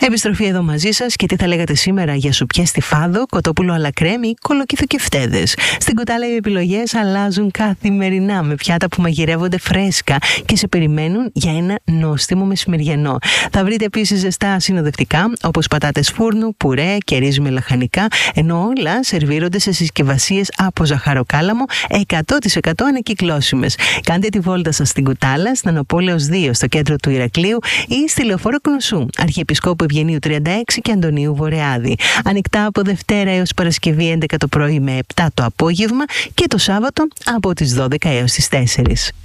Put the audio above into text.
Επιστροφή εδώ μαζί σας και τι θα λέγατε σήμερα για σουπιές στη Φάδο, κοτόπουλο αλακρέμι, κολοκύθο και φτέδες. Στην Κουτάλα οι επιλογές αλλάζουν καθημερινά με πιάτα που μαγειρεύονται φρέσκα και σε περιμένουν για ένα νόστιμο μεσημεριανό. Θα βρείτε επίσης ζεστά συνοδευτικά όπως πατάτες φούρνου, πουρέ και ρύζι με λαχανικά, ενώ όλα σερβίρονται σε συσκευασίες από ζαχαροκάλαμο 100% ανακυκλώσιμες. Κάντε τη βόλτα σας στην Κουτάλα, στην Ανοπόλεως 2 στο κέντρο του Ηρακλείου ή στη Λεωφόρο Κνωσού, Αρχιεπισκόπου Ευγενίου 36 και Αντωνίου Βορειάδη. Ανοιχτά από Δευτέρα έως Παρασκευή 11 το πρωί με 7 το απόγευμα και το Σάββατο από τις 12 έως τις 4.